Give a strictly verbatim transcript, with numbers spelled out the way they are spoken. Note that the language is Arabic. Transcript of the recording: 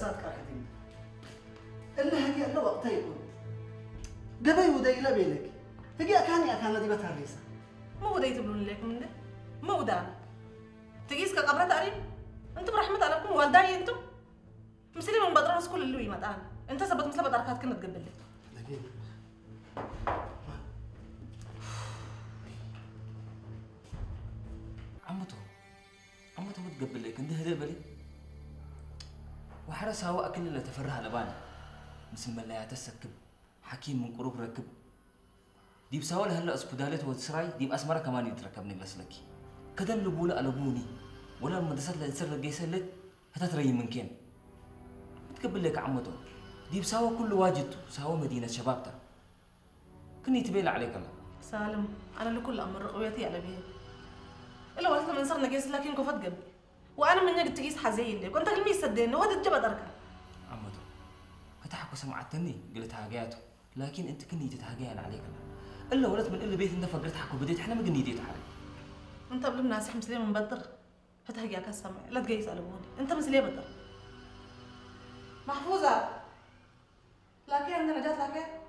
سات كاركتين إلا هجي إلا وقتها يكون قبي ودي لا بينك هجي أكاني أكان دي بتهريسة ما ودي تبلون لك من ده ما ودانا تجيس كقبرة تاريخ أنتم برحمة عليكم والداي أنتم مسلمين من بدرس كل اللي يمت أنا أنت سبت مثل بدركات كنا تقبل لي لكن عمته عمته متقبل لك انت هدي بالي وحرس هوا أكل اللي تفرها لبانا مثل ما لا يتسكب حكيم من قروب ركب دي بساول هلا اسبدالت وتسراي دي بأسمرة كمان يتركبني بلسلكي كذا اللي بولا ألبوني ولا المدرسة اللي تصير لك جيسلت هتتري من كين متقبل لك عمته دي بساوى كل واجد ساوى مدينة شباب ترى كني تبيل عليك الله سالم أنا لكل أمر رؤيتي على بيه إلا وقت من صرنا جيس لكن كفت قبل وأنا من يجي تجيس حزين لي كنت قلبي يصدقني وهذا الجبل أركب عمته فتحك وسمعتني قلت هاجاته لكن أنت كني تتهاجين عليك الله إلا ولد من إلا بيت أنت فقرت حكوا بديت إحنا ما قني ديت عليك أنت قبل الناس مسلم من بدر فتهجيك السمع لا تجيس ألبوني أنت مسلم بدر محفوظة لكن عندنا جات لكن